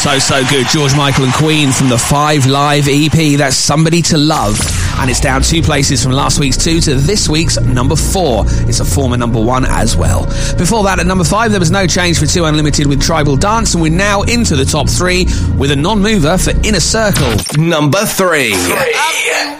So good. George Michael and Queen from the 5 Live EP. That's Somebody to Love. And it's down 2 places from last week's 2 to this week's number 4. It's a former number 1 as well. Before that, at number 5, there was no change for 2 Unlimited with Tribal Dance, and we're now into the top 3 with a non-mover for Inner Circle. Number 3.